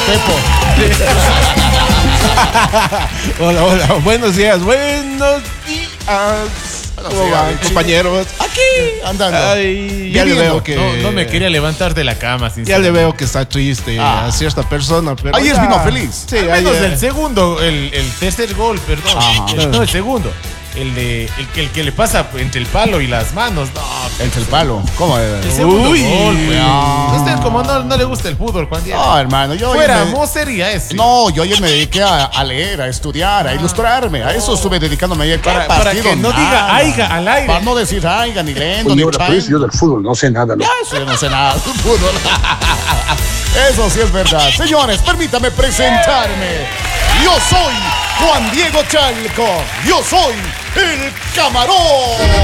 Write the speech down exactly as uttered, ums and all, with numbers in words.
Pepo. Hola, hola, buenos días, buenos días. ¿Cómo van, compañeros? Aquí, andando. Ay, ya le Viviendo. veo que... No, no me quería levantar de la cama, Ya sinceramente. le veo que está triste Ah. a cierta persona, pero... Ayer ya. vino feliz. Sí, Al menos ayer. el segundo, el, el tercer gol, perdón. Ajá. El- no, el segundo. El, de, el, que- el que le pasa entre el palo y las manos. No, Entre el palo. ¿Cómo? el segundo Uy. gol, pues. Ah. Usted como no, no le gusta el fútbol, Juan Diego. No, hermano, yo Fuera, ayer me- vos sería ese. No, yo ayer me dediqué a, a leer, a estudiar, a ilustrarme. A eso estuve dedicándome ayer. ¿Qué Para- para partido? que no diga Nada. aiga al aire. Para no decir aiga, ni lendo, ni Señora, chay. pues yo del fútbol no sé nada. Loco. Eso yo no sé nada del fútbol. Eso sí es verdad. Señores, permítame presentarme. Yo soy Juan Diego Chalco. Yo soy el Camarón.